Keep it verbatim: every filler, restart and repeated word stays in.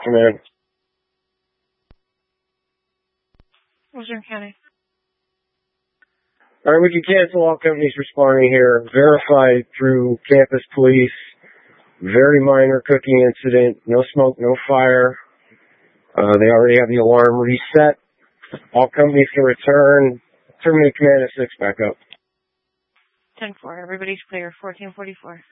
Command. Luzerne County. All right, we can cancel all companies responding here. Verified through campus police. Very minor cooking incident. No smoke, no fire. Uh, they already have the alarm reset. All companies can return. Terminate command at six, back up. ten four, everybody's clear, fourteen forty-four.